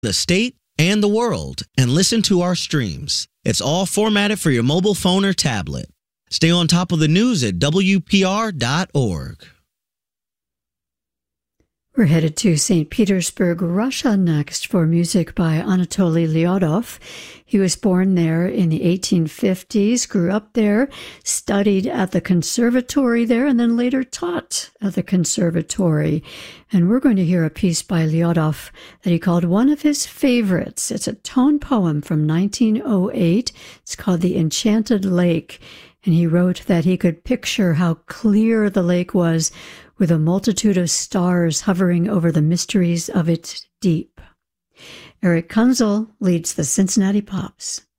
the state, and the world, and listen to our streams. It's all formatted for your mobile phone or tablet. Stay on top of the news at WPR.org. We're headed to St. Petersburg, Russia next for music by Anatoly Lyodov. He was born there in the 1850s, grew up there, studied at the conservatory there, and then later taught at the conservatory. And we're going to hear a piece by Lyodov that he called one of his favorites. It's a tone poem from 1908. It's called The Enchanted Lake. And he wrote that he could picture how clear the lake was with a multitude of stars hovering over the mysteries of its deep. Eric Kunzel leads the Cincinnati Pops.